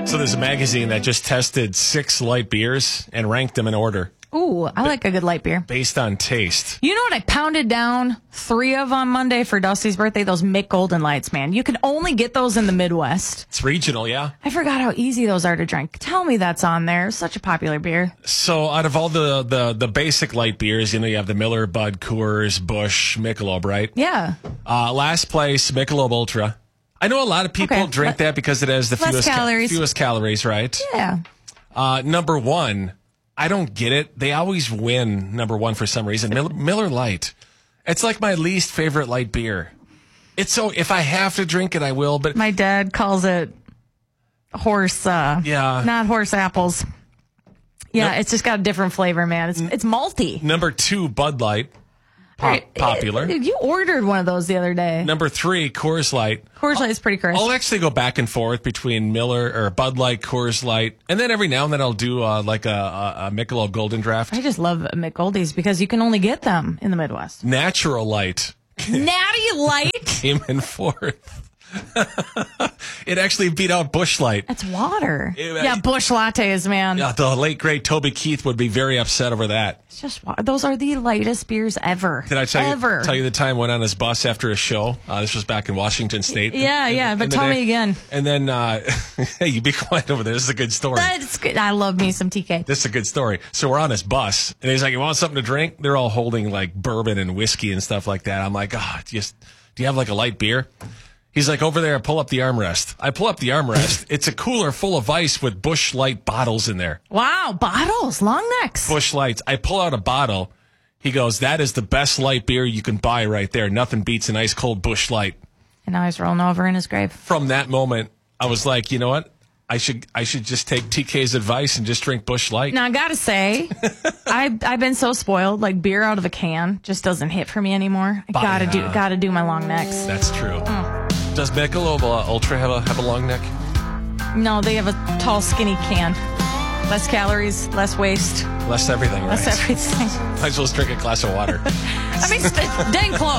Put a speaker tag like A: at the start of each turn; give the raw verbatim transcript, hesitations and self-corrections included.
A: So there's a magazine that just tested six light beers and ranked them in order
B: Ooh, I like a good light beer.
A: based on taste.
B: You know what? I pounded down three of on Monday for Dusty's birthday. Those Mick Golden Lights, man. You can only get those in the Midwest.
A: It's regional, yeah.
B: I forgot how easy those are to drink. Tell me that's on there. Such a popular beer.
A: So out of all the, the, the basic light beers, you know, you have the Miller, Bud, Coors, Busch, Michelob, right?
B: Yeah.
A: Uh, last place, Michelob Ultra. I know a lot of people
B: Okay.
A: drink that because it has the
B: Less
A: fewest ca-
B: calories.
A: fewest calories, right?
B: Yeah.
A: Uh, number one, I don't get it. They always win number one for some reason. Miller, Miller Lite. It's like my least favorite light beer. It's so, if I have to drink it, I will, but
B: My dad calls it horse, uh,
A: Yeah.
B: not horse apples. Yeah,
A: Nope.
B: it's just got a different flavor, man. It's it's malty.
A: number two, Bud Light. Pop,
B: Right.
A: popular.
B: You ordered one of those the other day.
A: Number three, Coors Light.
B: Coors Light is pretty crisp.
A: I'll actually go back and forth between Miller or Bud Light, Coors Light, and then every now and then I'll do uh, like a, a, a Michelob Golden Draft.
B: I just love McGoldies because you can only get them in the Midwest.
A: Natural Light
B: Natty Light?
A: came in fourth. It actually beat out Busch Light.
B: That's water.
A: Ew,
B: yeah,
A: I-
B: Busch lattes, man.
A: Yeah, the late great Toby Keith would be very upset over that.
B: It's just wa- those are the lightest beers ever.
A: Did I tell
B: ever.
A: you tell you the time I went on his bus after a show? Uh, this was back in Washington State.
B: Yeah,
A: And-
B: yeah,
A: and
B: but
A: then
B: tell
A: I-
B: me again.
A: And then, uh, hey, you be quiet over there. This is a good story.
B: That's good. I love me some T K.
A: This is a good story. So we're on his bus, and he's like, "You want something to drink?" They're all holding like bourbon and whiskey and stuff like that. I'm like, "Ah, just do you have like a light beer?" He's like, "Over there, pull up the armrest." I pull up the armrest. It's a cooler full of ice with Busch Light bottles in there.
B: Wow, bottles, long necks.
A: Busch Lights. I pull out a bottle. He goes, "That is the best light beer you can buy right there. Nothing beats an ice cold Busch Light."
B: And now he's rolling over in his grave.
A: From that moment, I was like, you know what? I should I should just take T K's advice and just drink Busch Light.
B: Now I gotta say, I've I've been so spoiled. Like beer out of a can just doesn't hit for me anymore. I gotta do
A: yeah.
B: gotta do my long necks.
A: That's true. Does Michelob uh, Ultra have a have a long neck?
B: No, they have a tall, skinny can. Less calories, less waste,
A: Less everything, right?
B: less everything.
A: Might as well just drink a glass of water.
B: I mean, st- dang close.